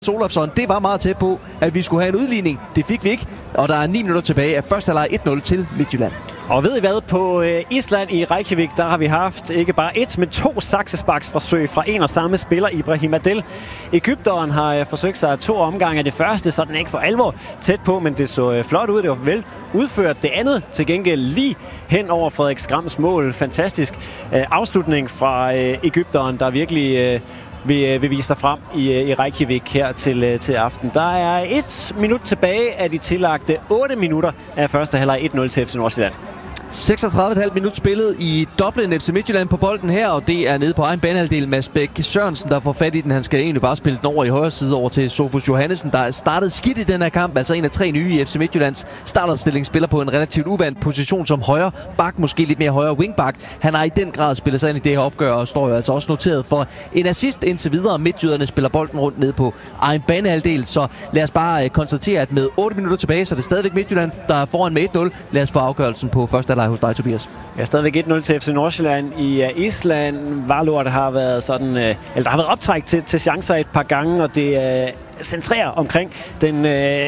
Olofsson, det var meget tæt på, at vi skulle have en udligning. Det fik vi ikke, og der er 9 minutter tilbage af første halvleg 1-0 til Midtjylland. Og ved I hvad? På Island i Reykjavik, der har vi haft ikke bare et, men 2 saksesparksforsøg fra en og samme spiller, Ibrahim Adel. Egypteren har forsøgt sig 2 omgange af det første, så den ikke for alvor tæt på, men det så flot ud. Det var vel udført. Det andet til gengæld lige hen over Frederik Skrams mål. Fantastisk afslutning fra Egypteren, der virkelig vil vise sig frem i Reykjavik her til aften. Der er 1 minut tilbage af de tillagte 8 minutter af første halvleg 1-0 til FC Nordsjælland. 36,5 minut spillet i Dublin. FC Midtjylland på bolden her, og det er nede på egen banehalvdel. Mads Bæk Sørensen, der får fat i den. Han skal egentlig bare spille den over i højre side over til Sofus Johannesen, der startede skidt i den her kamp. Altså en af 3 nye i FC Midtjyllands startopstilling. Spiller på en relativt uvandt position som højre bak, måske lidt mere højre wingback. Han har i den grad spillet sig ind i det her opgør, og står jo altså også noteret for en assist indtil videre. Midtjyderne spiller bolden rundt ned på egen banehalvdel, så lad os bare konstatere, at med 8 minutter tilbage, så er det stadigvæk Midtjylland, der er foran med 1-0. Lad os få afgørelsen på første halvleg hos dig, Tobias. Ja, stadigvæk 1-0 til FC Nordsjælland i Island. Valur har været sådan, eller der har været optræk til chancer et par gange, og det centrerer omkring den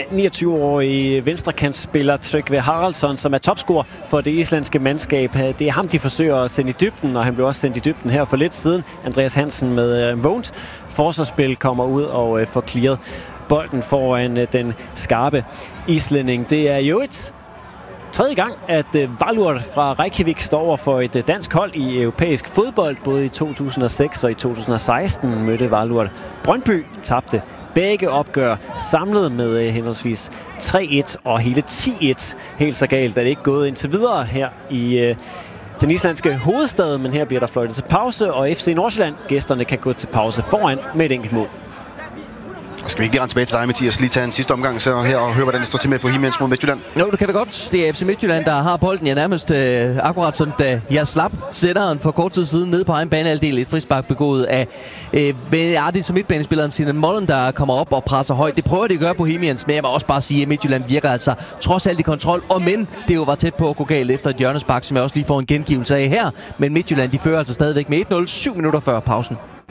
29-årige venstrekantsspiller Tryggve Haraldsson, som er topscorer for det islandske mandskab. Det er ham, de forsøger at sende i dybden, og han blev også sendt i dybden her for lidt siden. Andreas Hansen med vågent forsvarsspil kommer ud og får clearet bolden foran den skarpe islænding. Det er jo et 3. gang, at Valur fra Reykjavik står over for et dansk hold i europæisk fodbold. Både i 2006 og i 2016 mødte Valur Brøndby, tabte begge opgør samlet med henholdsvis 3-1 og hele 10-1. Helt så galt er det ikke gået indtil videre her i den islandske hovedstad, men her bliver der fløjtet til pause, og FC Nordsjælland, gæsterne, kan gå til pause foran med et enkelt mål. Skal vi ikke lige rende tilbage til dig, Mathias, lige tage en sidste omgang så her og høre, hvordan det står til med på Himmels mod Midtjylland? Jo, det kan det godt. Det er FC Midtjylland, der har bolden. Ja, nærmest akkurat som da jeg slap sætteren for kort tid siden nede på egen banehalvdel. Et frispark begået af det som midtbanespilleren Sinan Mollen, der kommer op og presser højt. Det prøver de at gøre på Himmels, men jeg må også bare sige, at Midtjylland virker altså trods alt i kontrol. Og men det jo var tæt på at gå galt efter et hjørnespark, som jeg også lige får en gengivelse af her. Men Midtjylland, de fører altså stadigvæk med 1-0 7 minutter før pausen.